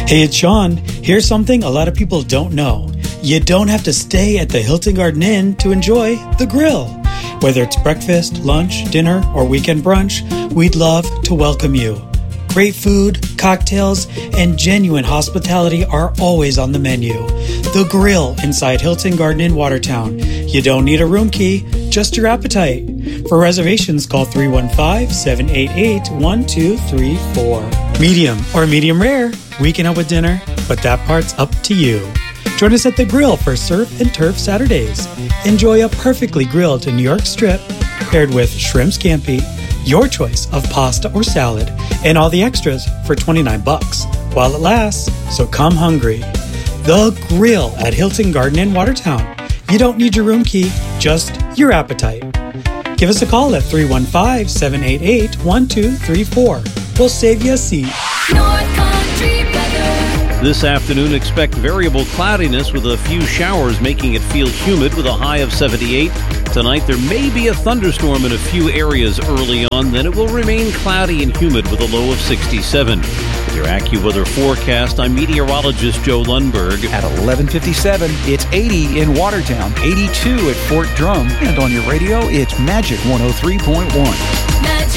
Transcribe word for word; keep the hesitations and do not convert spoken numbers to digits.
Hey, it's Sean. Here's something a lot of people don't know. You don't have to stay at the Hilton Garden Inn to enjoy the grill. Whether it's breakfast, lunch, dinner, or weekend brunch, we'd love to welcome you. Great food, cocktails, and genuine hospitality are always on the menu. The Grill inside Hilton Garden Inn Watertown. You don't need a room key, just your appetite. For reservations, call three one five, seven eight eight, one two three four. Medium or medium rare, we can help with dinner, but that part's up to you. Join us at the Grill for Surf and Turf Saturdays. Enjoy a perfectly grilled New York strip paired with shrimp scampi, your choice of pasta or salad, and all the extras for twenty-nine bucks while it lasts, so come hungry. The Grill at Hilton Garden Inn Watertown. You don't need your room key, just your appetite. Give us a call at three one five, seven eight eight, one two three four. We'll save you a seat. North Country weather. This afternoon, expect variable cloudiness with a few showers, making it feel humid with a high of seventy-eight. Tonight, there may be a thunderstorm in a few areas early on, then it will remain cloudy and humid with a low of sixty-seven. With your AccuWeather forecast, I'm meteorologist Joe Lundberg. At eleven fifty-seven, it's eighty in Watertown, eighty-two at Fort Drum, and on your radio, it's Magic one oh three point one. Magic